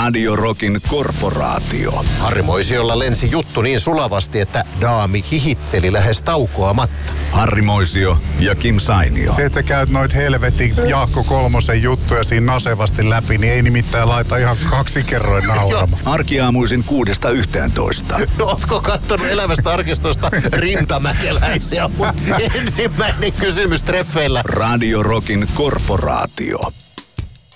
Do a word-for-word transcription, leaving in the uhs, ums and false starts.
Radio Rockin korporaatio. Harri Moisiolla lensi juttu niin sulavasti, että daami hihitteli lähes taukoamatta. Harri Moisio ja Kim Sainio. Se, että sä käyt noit helvetin Jaakko Kolmosen juttuja siinä nasevasti läpi, niin ei nimittäin laita ihan kaksi kerroin nauramaan. Arkiaamuisin kuudesta yhteentoista. No, ootko kattonut elävästä arkistosta Rintamäkeläisiä? Ensimmäinen kysymys treffeillä. Radio Rockin korporaatio.